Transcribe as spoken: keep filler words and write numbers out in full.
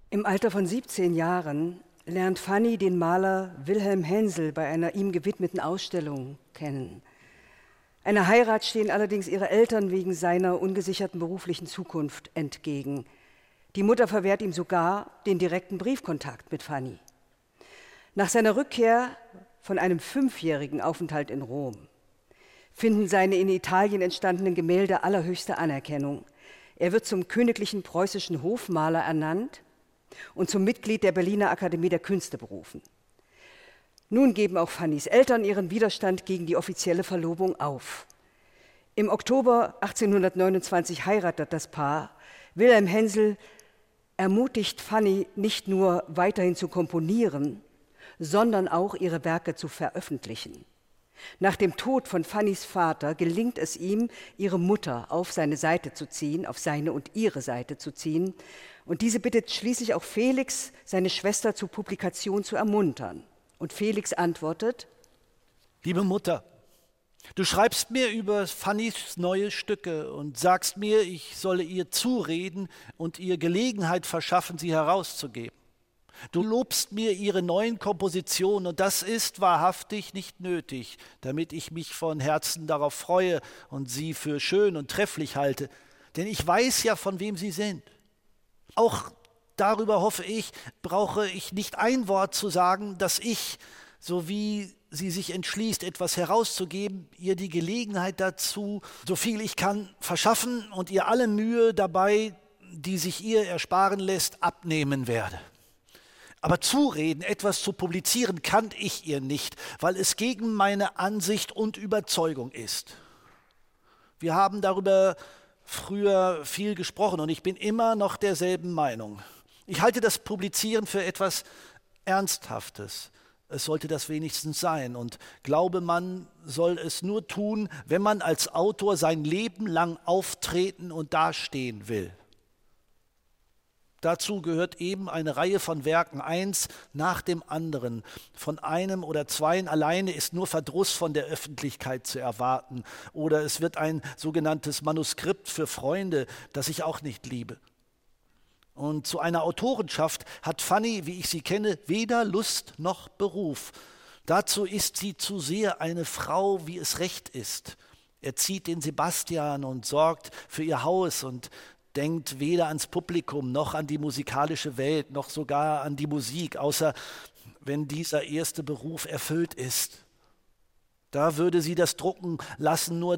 Im Alter von siebzehn Jahren lernt Fanny den Maler Wilhelm Hensel bei einer ihm gewidmeten Ausstellung kennen. Einer Heirat stehen allerdings ihre Eltern wegen seiner ungesicherten beruflichen Zukunft entgegen. Die Mutter verwehrt ihm sogar den direkten Briefkontakt mit Fanny. Nach seiner Rückkehr von einem fünfjährigen Aufenthalt in Rom finden seine in Italien entstandenen Gemälde allerhöchste Anerkennung. Er wird zum königlichen preußischen Hofmaler ernannt und zum Mitglied der Berliner Akademie der Künste berufen. Nun geben auch Fannys Eltern ihren Widerstand gegen die offizielle Verlobung auf. Im Oktober achtzehnhundertneunundzwanzig heiratet das Paar. Wilhelm Hensel ermutigt Fanny nicht nur weiterhin zu komponieren, sondern auch ihre Werke zu veröffentlichen. Nach dem Tod von Fannys Vater gelingt es ihm, ihre Mutter auf seine Seite zu ziehen, auf seine und ihre Seite zu ziehen. Und diese bittet schließlich auch Felix, seine Schwester zur Publikation zu ermuntern. Und Felix antwortet: Liebe Mutter, du schreibst mir über Fannys neue Stücke und sagst mir, ich solle ihr zureden und ihr Gelegenheit verschaffen, sie herauszugeben. Du lobst mir ihre neuen Kompositionen und das ist wahrhaftig nicht nötig, damit ich mich von Herzen darauf freue und sie für schön und trefflich halte, denn ich weiß ja, von wem sie sind. Auch darüber hoffe ich, brauche ich nicht ein Wort zu sagen, dass ich, so wie sie sich entschließt, etwas herauszugeben, ihr die Gelegenheit dazu, so viel ich kann, verschaffen und ihr alle Mühe dabei, die sich ihr ersparen lässt, abnehmen werde. Aber zureden, etwas zu publizieren, kann ich ihr nicht, weil es gegen meine Ansicht und Überzeugung ist. Wir haben darüber früher viel gesprochen und ich bin immer noch derselben Meinung. Ich halte das Publizieren für etwas Ernsthaftes. Es sollte das wenigstens sein und glaube, man soll es nur tun, wenn man als Autor sein Leben lang auftreten und dastehen will. Dazu gehört eben eine Reihe von Werken, eins nach dem anderen. Von einem oder zweien alleine ist nur Verdruss von der Öffentlichkeit zu erwarten. Oder es wird ein sogenanntes Manuskript für Freunde, das ich auch nicht liebe. Und zu einer Autorenschaft hat Fanny, wie ich sie kenne, weder Lust noch Beruf. Dazu ist sie zu sehr eine Frau, wie es recht ist. Er zieht den Sebastian und sorgt für ihr Haus und denkt weder ans Publikum noch an die musikalische Welt, noch sogar an die Musik, außer wenn dieser erste Beruf erfüllt ist. Da würde sie das Drucken lassen, nur